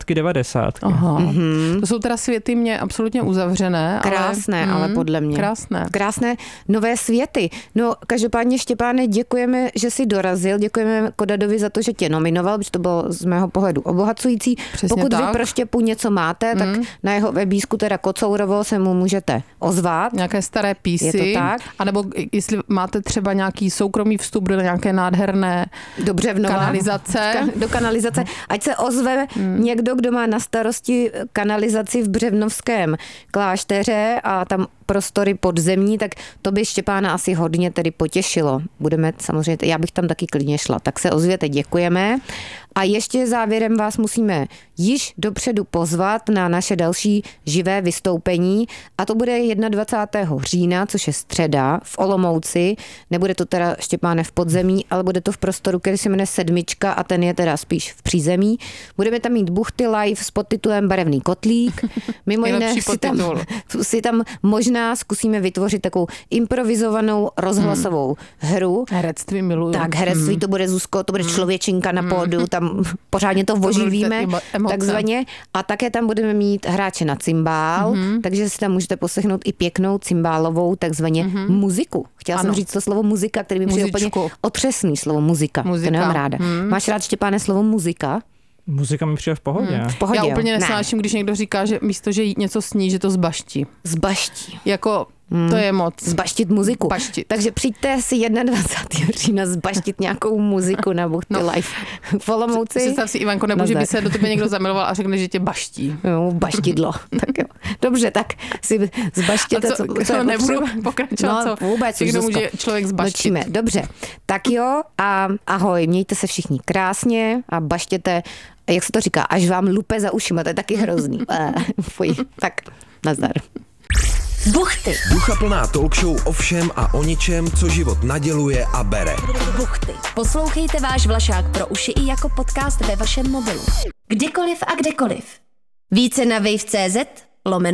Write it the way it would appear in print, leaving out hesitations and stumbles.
90. Aha. To jsou teda světy mě absolutně uzavřené. Krásné, ale podle mě. Krásné nové světy. No, každopádně, Štěpáne, děkujeme, že jsi dorazil. Děkujeme Kodadovi za to, že tě nominoval, protože to bylo z mého pohledu obohacující. Přesně Pokud tak. vy pro Štěpu něco máte, tak na jeho webísku teda Kocourovo se mu můžete ozvat. Nějaké staré písy. Je to tak? A nebo jestli máte třeba nějaký soukromý vstup do nějaké nádherné kanalizace. Do kanalizace. Ať se ozve někdo, kdo má na starosti kanalizaci v Břevnovském klášteře a tam prostory podzemní, tak to by Štěpána asi hodně tedy potěšilo. Budeme samozřejmě, já bych tam taky klidně šla. Tak se ozvěte, děkujeme. A ještě závěrem vás musíme již dopředu pozvat na naše další živé vystoupení a to bude 21. října, což je středa v Olomouci. Nebude to teda, Štěpáne, v podzemí, ale bude to v prostoru, který se jmenuje Sedmička a ten je teda spíš v přízemí. Budeme tam mít buchty live s podtitulem Barevný kotlík. Mimo jiné si tam možná zkusíme vytvořit takovou improvizovanou rozhlasovou hru. Herectví miluju. Tak, herectví to bude, Zuzko, to bude člověčinka na pódu, tam pořádně to oživíme, takzvaně. A také tam budeme mít hráče na cymbál, takže si tam můžete poslechnout i pěknou cymbálovou takzvaně muziku. Chtěla jsem říct to slovo muzika, který mi přijde úplně otřesný slovo muzika. To nemám ráda. Máš rád, Štěpáne, slovo muzika? Muzika mi přijde v pohodě. V pohodě, já úplně nesnáším, když někdo říká, že místo, že něco sní, že to zbaští. Zbaští. Jako, to je moc. Zbaštit muziku. Baštit. Takže přijďte si 21. října zbaštit nějakou muziku na Buchty Live v Olomouci. Představ si, Ivanko, nebo že by se do tebe někdo zamiloval a řekne, že tě baští. Jo, baštidlo. Tak jo. Dobře, tak si zbaštěte. Co nebudu pokračovat, no, co vůbec všechno může člověk zbaštit. Začíme. Dobře, tak jo a ahoj, mějte se všichni krásně a baštěte, jak se to říká, až vám lupe za ušima, to je taky hrozný. Fuj, tak nazdar. Buchty. Duchaplná talk show o všem a o ničem, co život naděluje a bere. Buchty. Poslouchejte váš Vlašák pro uši i jako podcast ve vašem mobilu. Kdykoliv a kdekoliv. Více na wave.cz